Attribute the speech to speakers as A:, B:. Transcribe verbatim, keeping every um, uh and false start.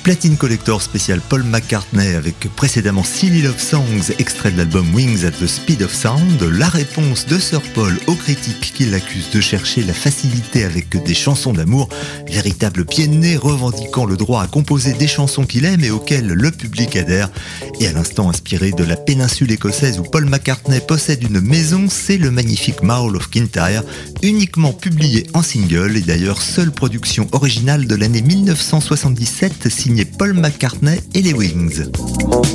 A: Platine Collector spécial Paul McCartney avec précédemment Silly Love Songs, extrait de l'album Wings at the Speed of Sound. La réponse de Sir Paul aux critiques qui l'accusent de chercher la facilité avec des chansons d'amour, véritable pied de nez revendiquant le droit à composer des chansons qu'il aime et auxquelles le public adhère. Et à l'instant inspiré de la péninsule écossaise où Paul McCartney possède une maison, c'est le magnifique Maul of Kintyre, uniquement publié en single et d'ailleurs seule production originale de l'année mille neuf cent soixante-dix-sept signée Paul McCartney et les Wings.